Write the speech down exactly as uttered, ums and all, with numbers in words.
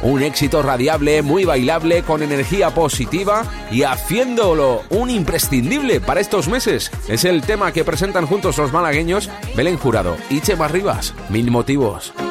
Un éxito radiable, muy bailable, con energía positiva y haciéndolo un imprescindible para estos meses. Es el tema que presentan juntos los malagueños Belén Jurado y Chema Rivas. Mil motivos.